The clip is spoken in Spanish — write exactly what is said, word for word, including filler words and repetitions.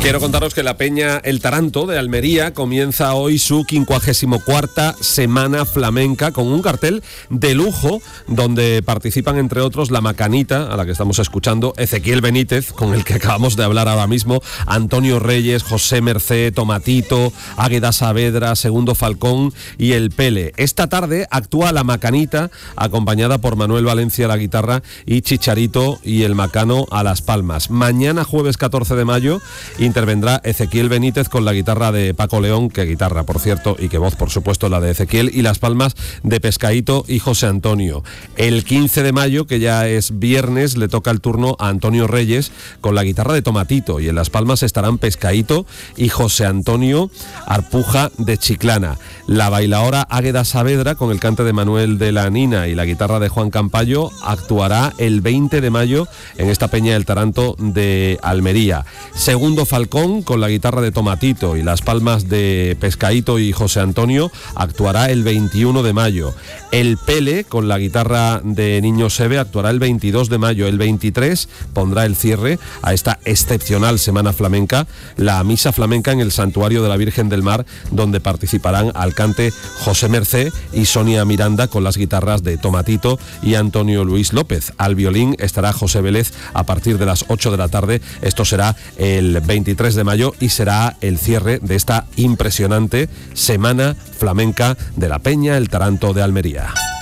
Quiero contaros que la Peña El Taranto de Almería comienza hoy su quincuagésimo cuarta Semana Flamenca con un cartel de lujo donde participan entre otros La Macanita, a la que estamos escuchando, Ezequiel Benítez, con el que acabamos de hablar ahora mismo, Antonio Reyes, José Mercé, Tomatito, Águeda Saavedra, Segundo Falcón y El Pele. Esta tarde actúa La Macanita acompañada por Manuel Valencia a la guitarra y Chicharito y El Macano a las palmas. Mañana jueves catorce de mayo intervendrá Ezequiel Benítez con la guitarra de Paco León, que guitarra por cierto y que voz por supuesto la de Ezequiel, y las palmas de Pescaíto y José Antonio. El quince de mayo, que ya es viernes, le toca el turno a Antonio Reyes con la guitarra de Tomatito, y en las palmas estarán Pescaíto y José Antonio Arpuja de Chiclana. La bailaora Águeda Saavedra con el cante de Manuel de la Nina y la guitarra de Juan Campayo actuará el veinte de mayo en esta Peña del Taranto de Almería. Segundo Falcón con la guitarra de Tomatito y las palmas de Pescaíto y José Antonio actuará el veintiuno de mayo. El Pele con la guitarra de Niño Seve actuará el veintidós de mayo. El veintitrés pondrá el cierre a esta excepcional Semana Flamenca, la Misa Flamenca en el Santuario de la Virgen del Mar, donde participarán al cante José Mercé y Sonia Miranda con las guitarras de Tomatito y Antonio Luis López. Al violín estará José Vélez a partir de las ocho de la tarde. Esto será el veintitrés de mayo y será el cierre de esta impresionante Semana Flamenca de la Peña El Taranto de Almería.